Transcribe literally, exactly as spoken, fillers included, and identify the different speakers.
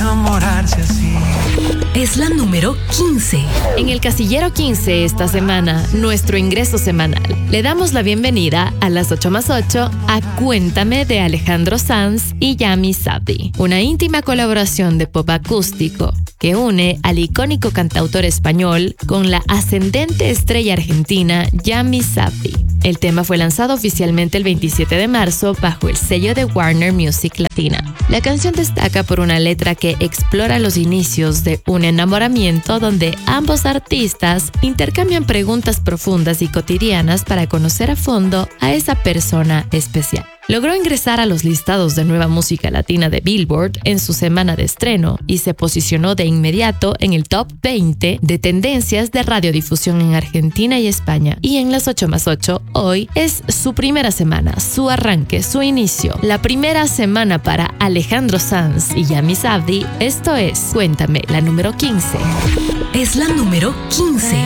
Speaker 1: enamorarse así.
Speaker 2: Es la número quince.
Speaker 3: En el casillero quince esta semana, nuestro ingreso semanal. Le damos la bienvenida a las ocho más ocho a Cuéntame de Alejandro Sanz y Yami Sabdi, una íntima colaboración de pop acústico que une al icónico cantautor español con la ascendente estrella argentina Yami Sabdi. El tema fue lanzado oficialmente el veintisiete de marzo bajo el sello de Warner Music Latina. La canción destaca por una letra que explora los inicios de un enamoramiento donde ambos artistas intercambian preguntas profundas y cotidianas para conocer a fondo a esa persona especial. Logró ingresar a los listados de nueva música latina de Billboard en su semana de estreno y se posicionó de inmediato en el top veinte de tendencias de radiodifusión en Argentina y España. Y en las ocho más ocho, hoy es su primera semana, su arranque, su inicio. La primera semana para Alejandro Sanz y Yami Sabdi. Esto es Cuéntame, la número quince.
Speaker 2: Es la número quince.